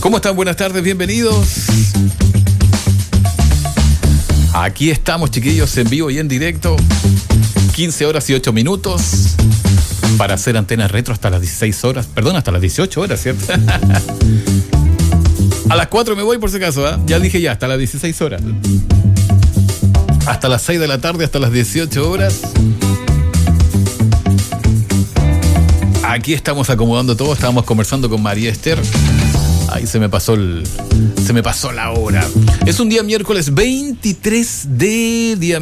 ¿Cómo están? Buenas tardes, bienvenidos. Aquí estamos, chiquillos, en vivo y en directo. 15 horas y 8 minutos para hacer Antena Retro hasta las 16 horas. Perdón, hasta las 18 horas, ¿cierto? A las 4 me voy por si acaso, ¿eh? Ya dije hasta las 16 horas. Hasta las 6 de la tarde, hasta las 18 horas. Aquí estamos acomodando todo, estábamos conversando con María Esther. Ay, se me pasó la hora. Es un día miércoles 23 de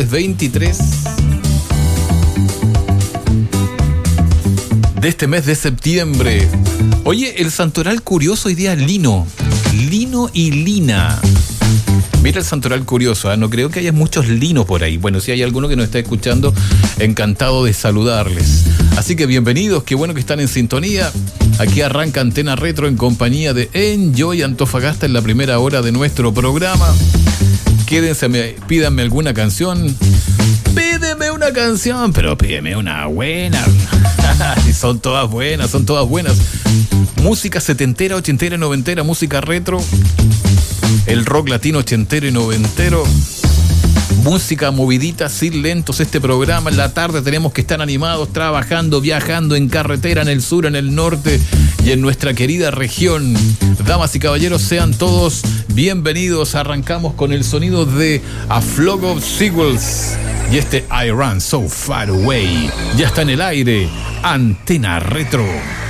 este mes de septiembre. Oye, el santoral curioso hoy día Lino y Lina. Mira el santoral curioso, ¿eh? No creo que haya muchos linos por ahí. Bueno, si hay alguno que nos está escuchando, encantado de saludarles. Así que bienvenidos, qué bueno que están en sintonía. Aquí arranca Antena Retro en compañía de Enjoy Antofagasta en la primera hora de nuestro programa. Quédense, pídanme alguna canción. Pídeme una canción, pero pídeme una buena. Son todas buenas. Música setentera, ochentera y noventera, música retro. El rock latino ochentero y noventero. Música movidita, sin lentos. Este programa en la tarde tenemos que estar animados, trabajando, viajando en carretera, en el sur, en el norte y en nuestra querida región. Damas y caballeros, sean todos bienvenidos. Arrancamos con el sonido de A Flock of Seagulls y este I Run So Far Away. Ya está en el aire Antena Retro.